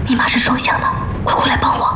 密码是双向的，快过来帮我！